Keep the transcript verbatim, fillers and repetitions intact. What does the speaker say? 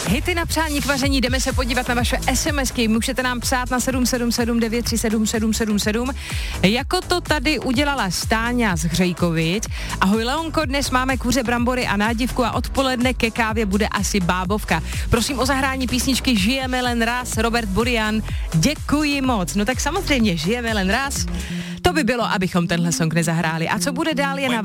Hity na přání k vaření, jdeme se podívat na vaše SMSky. Můžete nám psát na sedm sedm sedm devět tři sedm sedm sedm sedm. Jako to tady udělala Stáňa z Hřejkovic. Ahoj Leonko, dnes máme kuře, brambory a nádivku a odpoledne ke kávě bude asi bábovka. Prosím o zahrání písničky Žijeme len raz, Robert Burian. Děkuji moc. No tak samozřejmě, žijeme len raz. To by bylo, abychom tenhle song nezahráli. A co bude dál, je na vás.